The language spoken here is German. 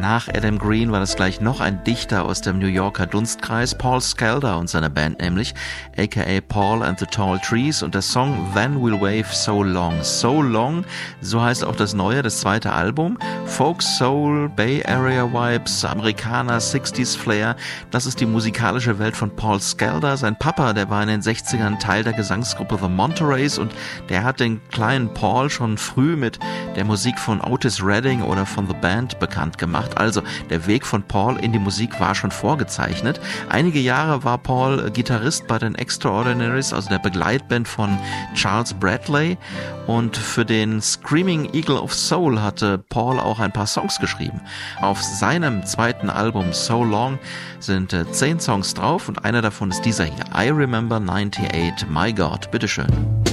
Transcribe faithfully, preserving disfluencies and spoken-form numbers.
Nach Adam Green war das gleich noch ein Dichter aus dem New Yorker Dunstkreis, Paul Skelder und seine Band nämlich, aka Paul and the Tall Trees, und der Song Then We'll Wave So Long. So Long, so heißt auch das neue, das zweite Album. Folk, Soul, Bay Area Vibes, Amerikaner, sixties Flair, das ist die musikalische Welt von Paul Skelder. Sein Papa, der war in den sechzigern Teil der Gesangsgruppe The Monterey und der hat den kleinen Paul schon früh mit der Musik von Otis Redding oder von The Band bekannt gemacht. Also der Weg von Paul in die Musik war schon vorgezeichnet. Einige Jahre war Paul Gitarrist bei den Extraordinaries, also der Begleitband von Charles Bradley, und für den Screaming Eagle of Soul hatte Paul auch ein paar Songs geschrieben. Auf seinem zweiten Album So Long sind äh, zehn Songs drauf und einer davon ist dieser hier, I Remember neunundneunzig, My God. Bitteschön.